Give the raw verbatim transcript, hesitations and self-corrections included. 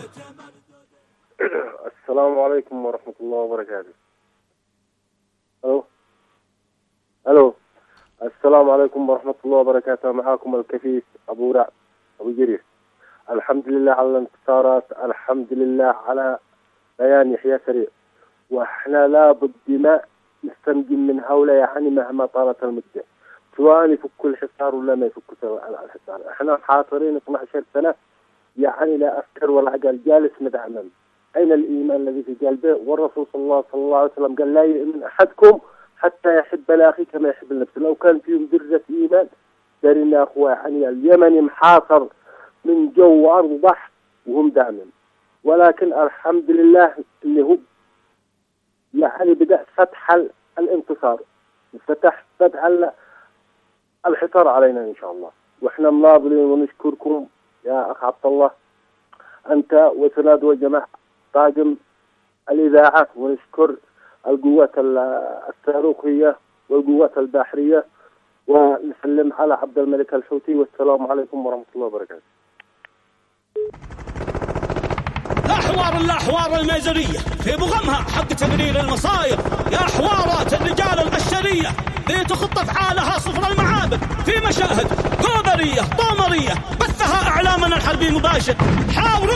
السلام عليكم ورحمة الله وبركاته. ألو ألو السلام عليكم ورحمة الله وبركاته. معاكم الكفيف أبو رع أبو جرير. الحمد لله على الانتصارات، الحمد لله على بيان يحيى سريع، وإحنا لابد دماء نستنجم من هؤلاء يعني مهما طالت المدة، سواء يفكوا الحصار ولا ما يفكوا الحصار. إحنا حاصرين اثنتي عشرة سنة يعني لا أفكر ولا عقل، جالس مدعما. أين الإيمان الذي في قلبه؟ والرسول صلى الله, صلى الله عليه وسلم قال لا يؤمن أحدكم حتى يحب لأخيه كما يحب لنفسه. لو كان فيهم ذرة إيمان دارنا أخوة يعني اليمن محاصر من جو وأرض وبحر وهم داعمين، ولكن الحمد لله اللي هو يعني بدأ فتح الانتصار، فتح فتح الحصار علينا إن شاء الله. وإحنا مناضلين ونشكركم يا أخ عبد الله أنت وسناد وجماعة طاقم الإذاعة، ونشكر القوات الصاروخية والقوات البحرية، ونسلم على عبد الملك الحوثي. والسلام عليكم ورحمة الله وبركاته. لا حوار إلا حوار الميزانية في بغمها حق تقرير المصاير، يا حوارات الرجال الأشرية ذي تخط أفعالها صفر المعابد في مشاهد كوبرية طومرية بثها إعلامنا الحربي مباشر. حاول